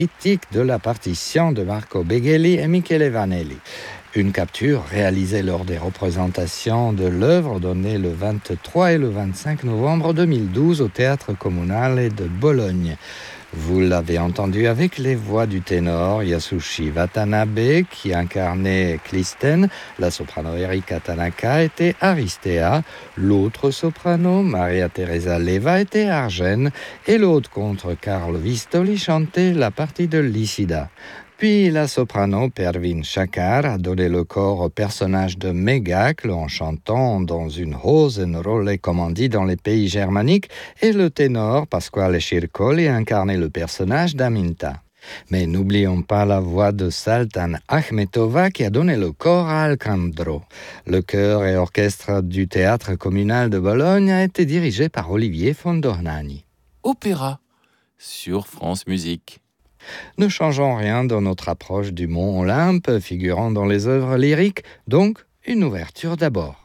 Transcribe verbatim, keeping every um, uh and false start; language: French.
critique de la partition de Marco Beghelli et Michele Vanelli. Une capture réalisée lors des représentations de l'œuvre données le vingt-trois et le vingt-cinq novembre deux mille douze au Théâtre Comunale de Bologne. Vous l'avez entendu avec les voix du ténor Yasushi Watanabe qui incarnait Clistène, la soprano Erika Tanaka était Aristea, l'autre soprano Maria Teresa Leva était Argène et l'autre contre Carlo Vistoli chantait la partie de Lycida. Puis la soprano Pervin Shakar a donné le corps au personnage de Mégacle en chantant dans une Hosenrolle comme on dit dans les pays germaniques et le ténor Pasquale Circoli a incarné le personnage d'Aminta. Mais n'oublions pas la voix de Saltan Achmetova qui a donné le corps à Alcandro. Le chœur et orchestre du Théâtre communal de Bologne a été dirigé par Olivier Fondornani. Opéra sur France Musique. Ne changeons rien dans notre approche du Mont Olympe, figurant dans les œuvres lyriques, donc une ouverture d'abord.